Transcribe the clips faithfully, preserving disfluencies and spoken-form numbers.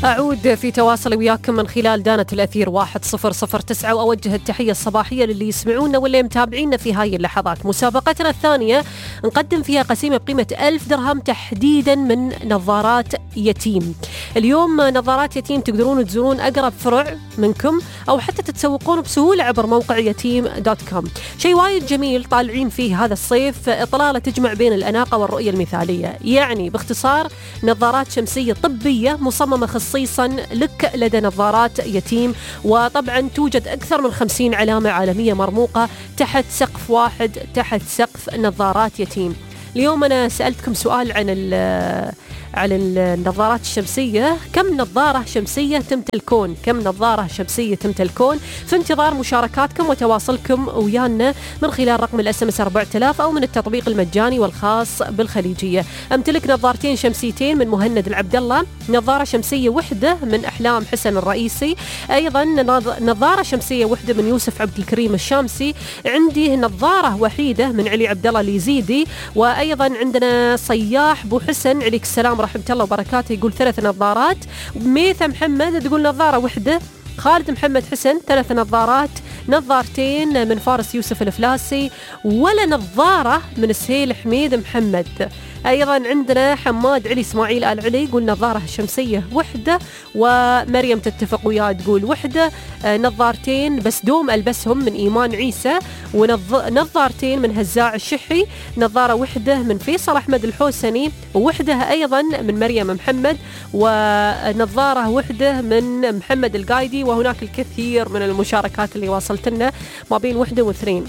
أعود في تواصل وياكم من خلال دانة الأثير واحد صفر صفر تسعة، وأوجه التحية الصباحية للي يسمعونا واللي متابعينا في هاي اللحظات. مسابقتنا الثانية نقدم فيها قسيمة بقيمة ألف درهم تحديدا من نظارات يتيم. اليوم نظارات يتيم تقدرون تزورون أقرب فرع منكم أو حتى تتسوقون بسهولة عبر موقع يتيم دوت كوم. شيء وايد جميل طالعين فيه هذا الصيف، إطلالة تجمع بين الأناقة والرؤية المثالية. يعني باختصار نظارات شمسية طبية مصممة خصيصا لك لدى نظارات يتيم، وطبعا توجد أكثر من خمسين علامة عالمية مرموقة تحت سقف واحد، تحت سقف نظارات يتيم. اليوم أنا سألتكم سؤال عن عن النظارات الشمسية، كم نظارة شمسية تمتلكون؟ كم نظارة شمسية تمتلكون؟ في انتظار مشاركاتكم وتواصلكم ويانا من خلال رقم الاس ام اس أربعة آلاف او من التطبيق المجاني والخاص بالخليجية. امتلك نظارتين شمسيتين من مهند العبد الله، نظارة شمسية وحدة من احلام حسن الرئيسي، ايضا نظارة شمسية وحدة من يوسف عبد الكريم الشامسي، عندي نظارة وحيدة من علي عبد الله اليزيدي، وايضا عندنا صياح بو حسن عليك السلام رحمة الله وبركاته يقول ثلاث نظارات. ميثا محمد تقول نظارة وحدة. خالد محمد حسن ثلاث نظارات. نظارتين من فارس يوسف الفلاسي، ولا نظارة من السهيل حميد محمد. أيضا عندنا حماد علي إسماعيل آل علي يقول نظارة شمسية وحدة، ومريم تتفق وياه تقول وحدة. آه نظارتين بس دوم ألبسهم من إيمان عيسى، ونظارتين من هزاع الشحي، نظارة وحدة من فيصل أحمد الحوسني، ووحدة أيضا من مريم محمد، ونظارة وحدة من محمد القايدي. وهناك الكثير من المشاركات اللي واصلت لنا ما بين وحدة واثنين،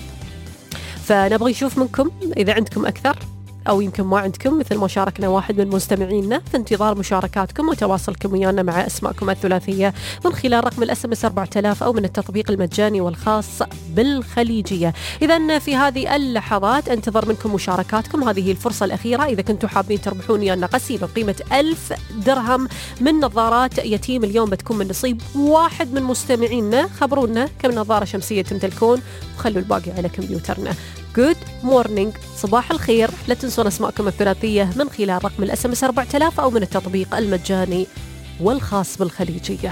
فنبغي نشوف منكم إذا عندكم أكثر أو يمكن ما عندكم، مثل ما شاركنا واحد من مستمعينا. في انتظار مشاركاتكم وتواصلكم ويانا مع أسماءكم الثلاثية من خلال رقم الاس ام اس أربعة آلاف أو من التطبيق المجاني والخاص بالخليجية. إذن في هذه اللحظات انتظر منكم مشاركاتكم، هذه الفرصة الأخيرة. إذا كنتوا حابين تربحون ويانا قسيمة بقيمة ألف درهم من نظارات يتيم، اليوم بتكون من نصيب واحد من مستمعينا. خبرونا كم نظارة شمسية تمتلكون وخلوا الباقي على كمبيوترنا. Good morning، صباح الخير. لا تنسون اسماءكم الثلاثية من خلال رقم الاس ام اس أربعة آلاف او من التطبيق المجاني والخاص بالخليجية.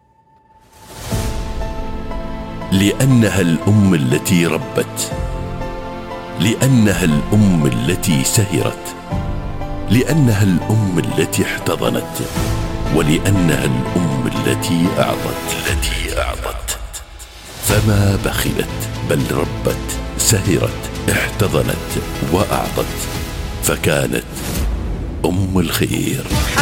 لأنها الأم التي ربت، لأنها الأم التي سهرت، لأنها الأم التي احتضنت، ولأنها الأم التي أعطت التي أعطت فما بخلت بل ربت، سهرت، احتضنت وأعطت، فكانت أم الخير.